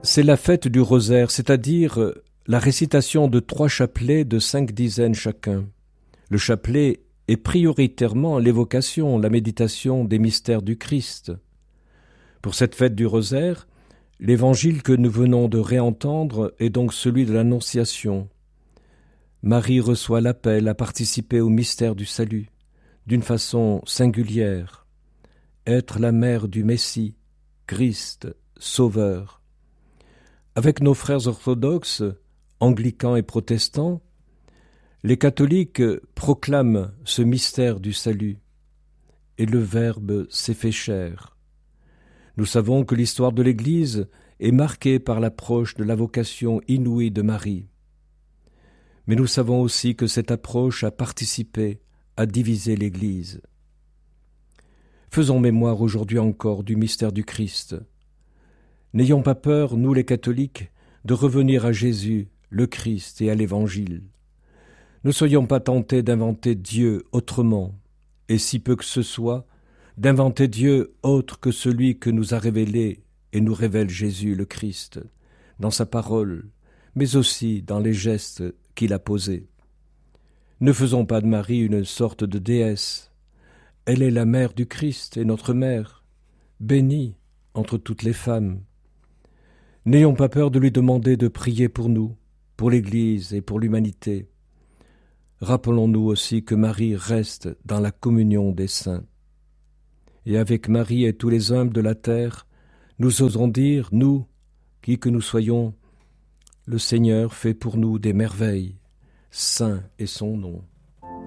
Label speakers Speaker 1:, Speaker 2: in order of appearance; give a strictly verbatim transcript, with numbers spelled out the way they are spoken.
Speaker 1: C'est la fête du rosaire, c'est-à-dire la récitation de trois chapelets de cinq dizaines chacun. Le chapelet est prioritairement l'évocation, la méditation des mystères du Christ. Pour cette fête du rosaire, l'évangile que nous venons de réentendre est donc celui de l'Annonciation. Marie reçoit l'appel à participer au mystère du salut, d'une façon singulière, être la mère du Messie, Christ, Sauveur. Avec nos frères orthodoxes, anglicans et protestants, les catholiques proclament ce mystère du salut, et le Verbe s'est fait chair. Nous savons que l'histoire de l'Église est marquée par l'approche de la vocation inouïe de Marie. Mais nous savons aussi que cette approche a participé à diviser l'Église. Faisons mémoire aujourd'hui encore du mystère du Christ. N'ayons pas peur, nous les catholiques, de revenir à Jésus, le Christ, et à l'Évangile. Ne soyons pas tentés d'inventer Dieu autrement, et si peu que ce soit, d'inventer Dieu autre que celui que nous a révélé et nous révèle Jésus, le Christ, dans sa parole, mais aussi dans les gestes qu'il a posés. Ne faisons pas de Marie une sorte de déesse. Elle est la mère du Christ et notre mère, bénie entre toutes les femmes. N'ayons pas peur de lui demander de prier pour nous, pour l'Église et pour l'humanité. Rappelons-nous aussi que Marie reste dans la communion des saints. Et avec Marie et tous les hommes de la terre, nous osons dire, nous, qui que nous soyons, le Seigneur fait pour nous des merveilles. Saint est son nom.